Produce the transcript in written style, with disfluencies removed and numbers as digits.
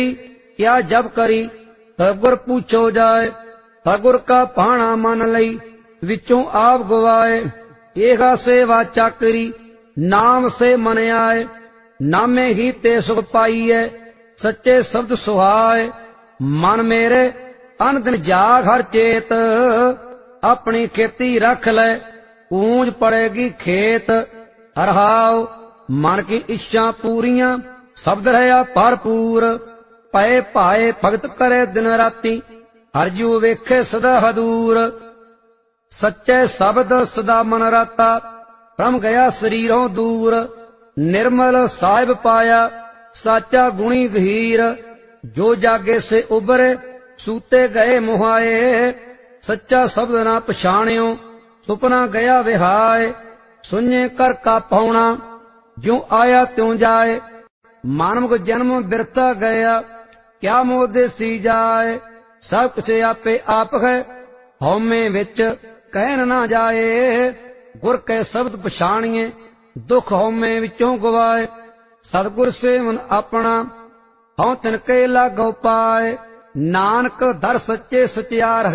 क्या जब करी सतगुर पूछो जाए। सतगुर का पाणा मन लई विचों आप गवाए। एहा सेवा चाकरी नाम से मन आए। नामे ही ते सुख पाईए सच्चे शब्द सुहाए। मन मेरे अन दिन जाग हर चेत अपनी खेती रख ले पूंज पड़ेगी खेत। हरहाओ मन की इच्छा पूरियां शब्द रहा भरपूर। पए पाए भगत करे दिन राती हरजू वेखे सदा हदूर। सच्चे शब्द सदा मन राता भ्रम गया शरीरों दूर। निर्मल साहिब पाया साचा गुणी गहीर। जो जागे से उबरे सूते गए मुहाए। सच्चा शब्द ना पछाणियो सुपना गया विहाय। सुने कर का पौना ज्यों आया त्यों जाए। मानव जन्म बिरता गया क्या मोह सी जाए। सब कुछ आपे आप है हौमे विच कहन ना जाए। गुर के शब्द पछाणिए दुख हौमे विचों गवाए। सतगुर से मन अपना हौं तिनके लागो पाए। नानक दर सच्चे सचियार